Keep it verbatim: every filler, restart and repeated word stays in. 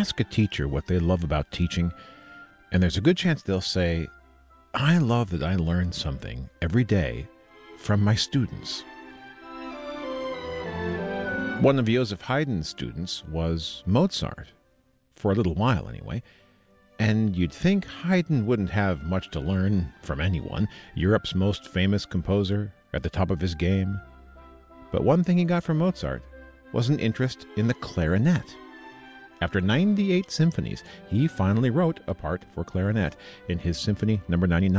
ask a teacher what they love about teaching, and there's a good chance they'll say, I love that I learn something every day from my students. One of Joseph Haydn's students was Mozart, for a little while anyway, and you'd think Haydn wouldn't have much to learn from anyone, Europe's most famous composer, at the top of his game. But one thing he got from Mozart was an interest in the clarinet. After ninety-eight symphonies, he finally wrote a part for clarinet in his Symphony number ninety-nine.